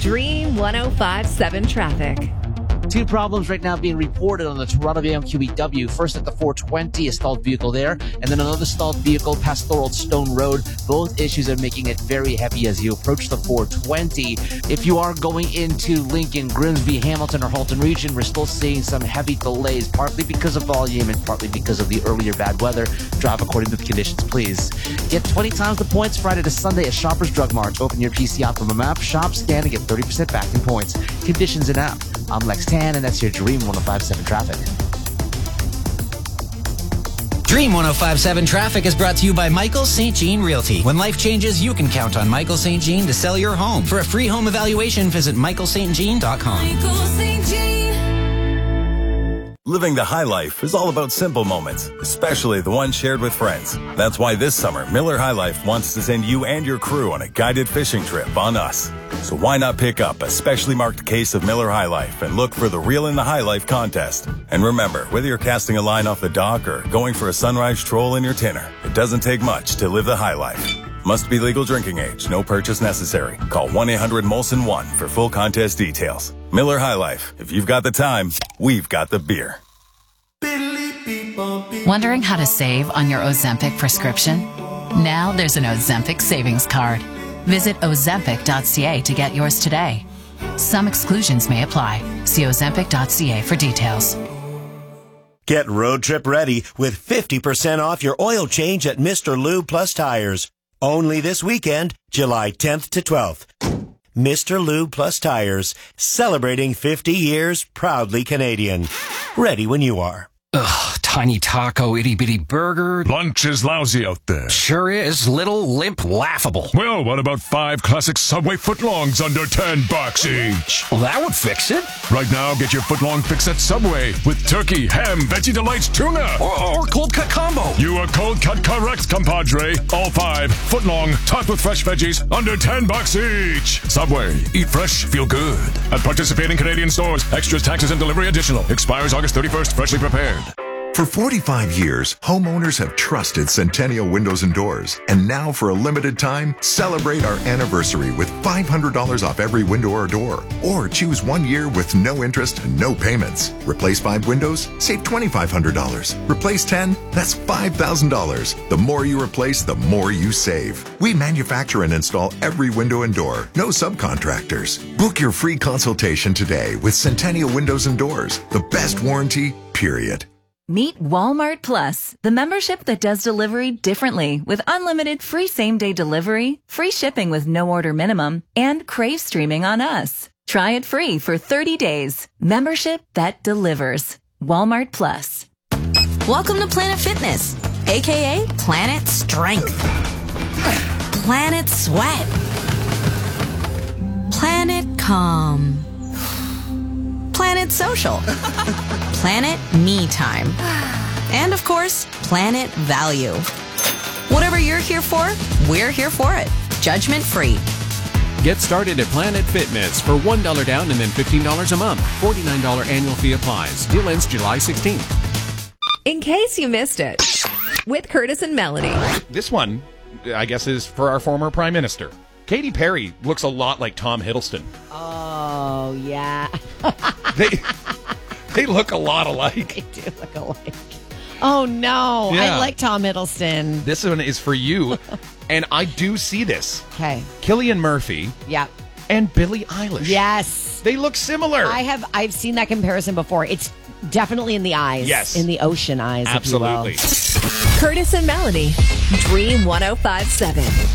Dream 105.7 traffic. Two problems right now being reported on the Toronto VMQEW. First at the 420, a stalled vehicle there, and then another stalled vehicle past Thorold Stone Road. Both issues are making it very heavy as you approach the 420. If you are going into Lincoln, Grimsby, Hamilton, or Halton region, we're still seeing some heavy delays, partly because of volume and partly because of the earlier bad weather. Drive according to the conditions, please. Get 20 times the points Friday to Sunday at Shoppers Drug Mart. Open your PC app from a map, shop, scan, and get 30% back in points. Conditions in app. I'm Lex Tan, and that's your Dream 105.7 traffic. Dream 105.7 traffic is brought to you by Michael St. Jean Realty. When life changes, you can count on Michael St. Jean to sell your home. For a free home evaluation, visit michaelstjean.com. Michael St. Jean. Living the high life is all about simple moments, especially the ones shared with friends. That's why this summer, Miller High Life wants to send you and your crew on a guided fishing trip on us. So why not pick up a specially marked case of Miller High Life and look for the Reel in the High Life contest. And remember, whether you're casting a line off the dock or going for a sunrise stroll in your tinner, it doesn't take much to live the high life. Must be legal drinking age. No purchase necessary. Call 1-800-MOLSON-1 for full contest details. Miller High Life. If you've got the time, we've got the beer. Wondering how to save on your Ozempic prescription? Now there's an Ozempic savings card. Visit ozempic.ca to get yours today. Some exclusions may apply. See ozempic.ca for details. Get road trip ready with 50% off your oil change at Mr. Lube Plus Tires. Only this weekend, July 10th to 12th. Mr. Lube Plus Tires, celebrating 50 years, proudly Canadian. Ready when you are. Ugh, tiny taco, itty-bitty burger. Lunch is lousy out there. Sure is. Little, limp, laughable. Well, what about 5 classic Subway footlongs under $10 each? Well, that would fix it. Right now, get your footlong fix at Subway with turkey, ham, Veggie Delights, tuna. Or cold cut combo. You are cold cut correct, compadre. All 5 footlong, topped with fresh veggies, under $10 each. Subway. Eat fresh, feel good. At participating Canadian stores. Extras, taxes, and delivery additional. Expires August 31st. Freshly prepared. For 45 years, homeowners have trusted Centennial Windows and Doors. And now, for a limited time, celebrate our anniversary with $500 off every window or door. Or choose 1 year with no interest and no payments. Replace 5 windows? Save $2,500. Replace 10? That's $5,000. The more you replace, the more you save. We manufacture and install every window and door. No subcontractors. Book your free consultation today with Centennial Windows and Doors. The best warranty, period. Meet Walmart Plus, the membership that does delivery differently with unlimited free same-day delivery, free shipping with no order minimum, and Crave streaming on us. Try it free for 30 days. Membership that delivers. Walmart Plus. Welcome to Planet Fitness, aka Planet Strength, Planet Sweat, Planet Calm, Planet Social, Planet Me Time, and of course, Planet Value. Whatever you're here for, we're here for it. Judgment free. Get started at Planet Fitness for $1 down and then $15 a month. $49 annual fee applies. Deal ends July 16th. In case you missed it, with Curtis and Melanie. This one, I guess, is for our former Prime Minister. Katy Perry looks a lot like Tom Hiddleston. Oh, yeah. They look a lot alike. They do look alike. Oh, no. Yeah. I like Tom Hiddleston. This one is for you. And I do see this. Okay. Cillian Murphy. Yep. And Billie Eilish. Yes. They look similar. I've seen that comparison before. It's definitely in the eyes. Yes. In the ocean eyes, Absolutely. if you will. Curtis and Melanie, Dream 105.7.